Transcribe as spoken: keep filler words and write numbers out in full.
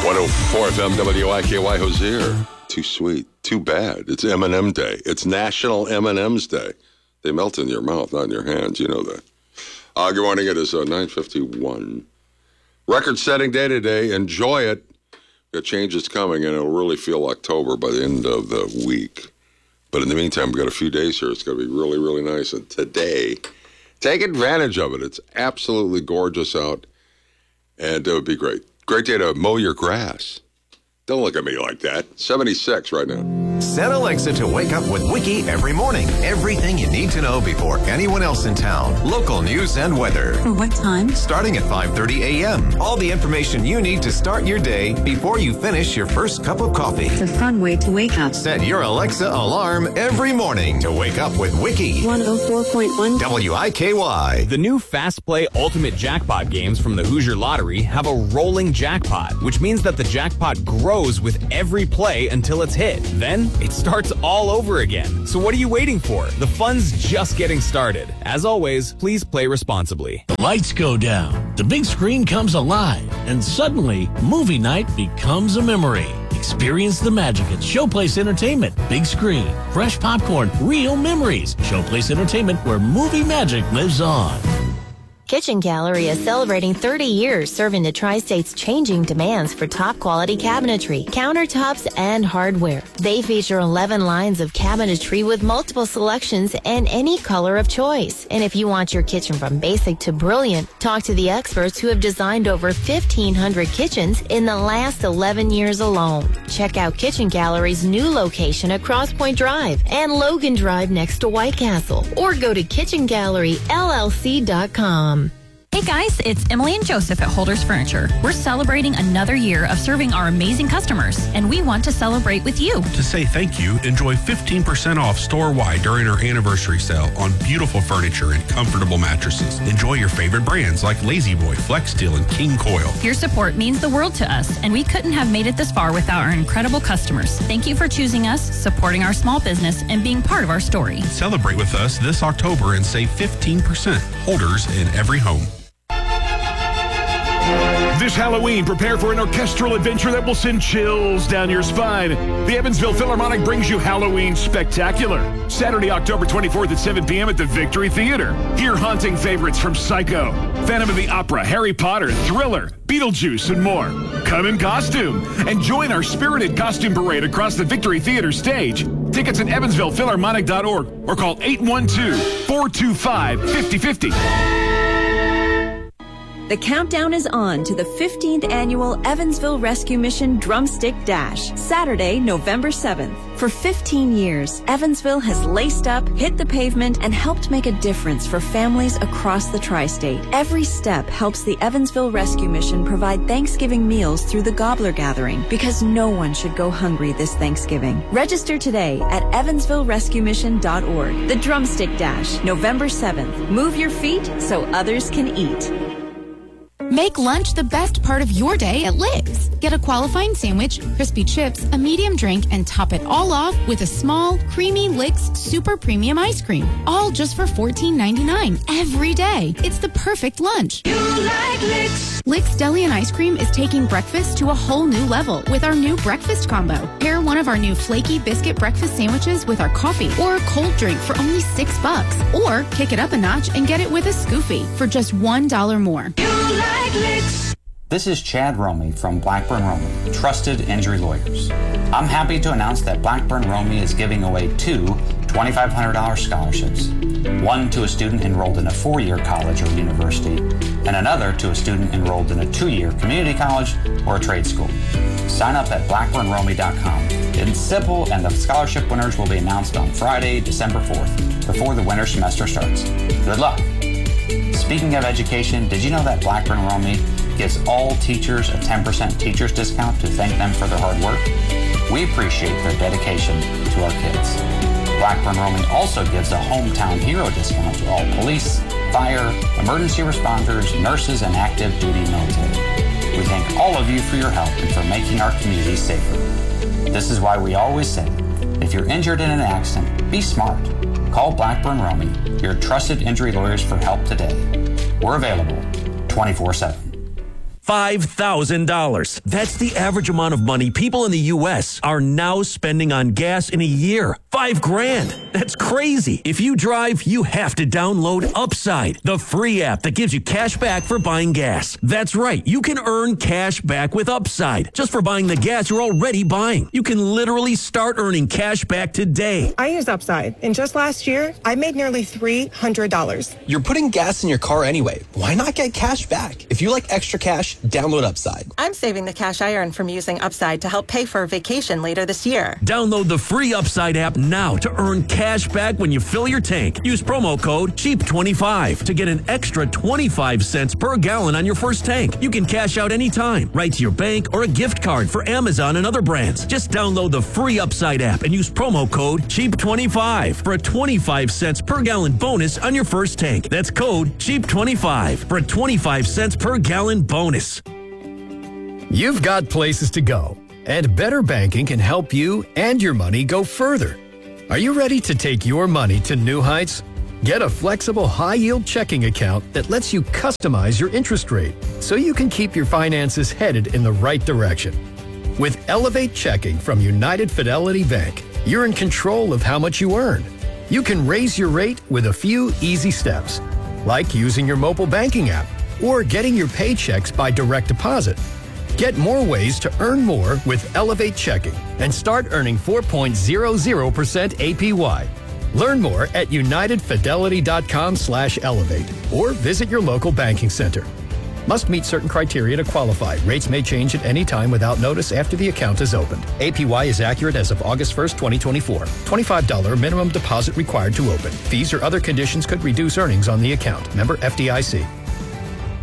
one oh four F M W I K Y Hozier. Too sweet. Too bad. It's M and M Day. It's National M and M's Day. They melt in your mouth, not in your hands. You know that. Uh, good morning. It is uh, nine fifty-one. Record-setting day today. Enjoy it. The change is coming, and it'll really feel October by the end of the week. But in the meantime, we've got a few days here. It's going to be really, really nice. And today, take advantage of it. It's absolutely gorgeous out, and it would be great. Great day to mow your grass. Don't look at me like that. seventy-six right now. Set Alexa to wake up with Wiki every morning. Everything you need to know before anyone else in town. Local news and weather. What time? Starting at five thirty a.m. All the information you need to start your day before you finish your first cup of coffee. It's a fun way to wake up. Set your Alexa alarm every morning to wake up with Wiki. one oh four point one W I K Y. The new Fast Play Ultimate Jackpot games from the Hoosier Lottery have a rolling jackpot, which means that the jackpot grows with every play until it's hit. Then it starts all over again. So what are you waiting for? The fun's just getting started. As always, please play responsibly. The lights go down, the big screen comes alive, and suddenly, movie night becomes a memory. Experience the magic at Showplace Entertainment. Big screen, fresh popcorn, real memories. Showplace Entertainment, where movie magic lives on. Kitchen Gallery is celebrating thirty years serving the Tri-State's changing demands for top-quality cabinetry, countertops, and hardware. They feature eleven lines of cabinetry with multiple selections and any color of choice. And if you want your kitchen from basic to brilliant, talk to the experts who have designed over fifteen hundred kitchens in the last eleven years alone. Check out Kitchen Gallery's new location at Cross Point Drive and Logan Drive next to White Castle. Or go to kitchen gallery L L C dot com. Hey guys, it's Emily and Joseph at Holders Furniture. We're celebrating another year of serving our amazing customers, and we want to celebrate with you. To say thank you, enjoy fifteen percent off store-wide during our anniversary sale on beautiful furniture and comfortable mattresses. Enjoy your favorite brands like Lazy Boy, Flex Steel, and King Coil. Your support means the world to us, and we couldn't have made it this far without our incredible customers. Thank you for choosing us, supporting our small business, and being part of our story. Celebrate with us this October and save fifteen percent. Holders in every home. This Halloween, prepare for an orchestral adventure that will send chills down your spine. The Evansville Philharmonic brings you Halloween Spectacular. Saturday, October twenty-fourth at seven p.m. at the Victory Theater. Hear haunting favorites from Psycho, Phantom of the Opera, Harry Potter, Thriller, Beetlejuice, and more. Come in costume and join our spirited costume parade across the Victory Theater stage. Tickets at evansville philharmonic dot org or call eight one two, four two five, five oh five oh. The countdown is on to the fifteenth Annual Evansville Rescue Mission Drumstick Dash, Saturday, November seventh. For fifteen years, Evansville has laced up, hit the pavement, and helped make a difference for families across the tri-state. Every step helps the Evansville Rescue Mission provide Thanksgiving meals through the Gobbler Gathering, because no one should go hungry this Thanksgiving. Register today at evansville rescue mission dot org. The Drumstick Dash, November seventh. Move your feet so others can eat. Make lunch the best part of your day at Lick's. Get a qualifying sandwich, crispy chips, a medium drink, and top it all off with a small, creamy Lick's Super Premium Ice Cream. All just for fourteen ninety-nine every day. It's the perfect lunch. You like Lick's. Lick's Deli and Ice Cream is taking breakfast to a whole new level with our new breakfast combo. Pair one of our new flaky biscuit breakfast sandwiches with our coffee or a cold drink for only six bucks. Or kick it up a notch and get it with a Scoofy for just one dollar more. You like This is Chad Romey from Blackburn Romey, Trusted Injury Lawyers. I'm happy to announce that Blackburn Romey is giving away two twenty-five hundred dollars scholarships. One to a student enrolled in a four-year college or university, and another to a student enrolled in a two-year community college or a trade school. Sign up at blackburn romey dot com. It's simple, and the scholarship winners will be announced on Friday, December fourth, before the winter semester starts. Good luck. Speaking of education, did you know that Blackburn Romey gives all teachers a ten percent teacher's discount to thank them for their hard work? We appreciate their dedication to our kids. Blackburn Romey also gives a hometown hero discount to all police, fire, emergency responders, nurses, and active duty military. We thank all of you for your help and for making our community safer. This is why we always say, if you're injured in an accident, be smart. Call Blackburn Romey, your trusted injury lawyers, for help today. We're available twenty-four seven. five thousand dollars. That's the average amount of money people in the U S are now spending on gas in a year. Five grand. That's crazy. If you drive, you have to download Upside, the free app that gives you cash back for buying gas. That's right. You can earn cash back with Upside just for buying the gas you're already buying. You can literally start earning cash back today. I use Upside, and just last year, I made nearly three hundred dollars. You're putting gas in your car anyway. Why not get cash back? If you like extra cash, download Upside. I'm saving the cash I earn from using Upside to help pay for a vacation later this year. Download the free Upside app now to earn cash back when you fill your tank. Use promo code cheap twenty-five to get an extra twenty-five cents per gallon on your first tank. You can cash out anytime, right to your bank or a gift card for Amazon and other brands. Just download the free Upside app and use promo code cheap twenty-five for a twenty-five cents per gallon bonus on your first tank. That's code cheap twenty-five for a twenty-five cents per gallon bonus. You've got places to go, and Better Banking can help you and your money go further. Are you ready to take your money to new heights? Get a flexible high-yield checking account that lets you customize your interest rate so you can keep your finances headed in the right direction. With Elevate Checking from United Fidelity Bank, you're in control of how much you earn. You can raise your rate with a few easy steps, like using your mobile banking app or getting your paychecks by direct deposit. Get more ways to earn more with Elevate Checking and start earning four point zero zero percent A P Y. Learn more at unitedfidelity.com slash elevate or visit your local banking center. Must meet certain criteria to qualify. Rates may change at any time without notice after the account is opened. A P Y is accurate as of August first, twenty twenty-four. twenty-five dollars minimum deposit required to open. Fees or other conditions could reduce earnings on the account. Member F D I C.